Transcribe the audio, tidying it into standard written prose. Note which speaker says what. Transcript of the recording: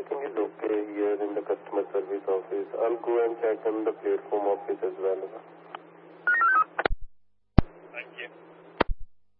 Speaker 1: everything is okay here in the customer service office. I'll go and check in the platform office as well.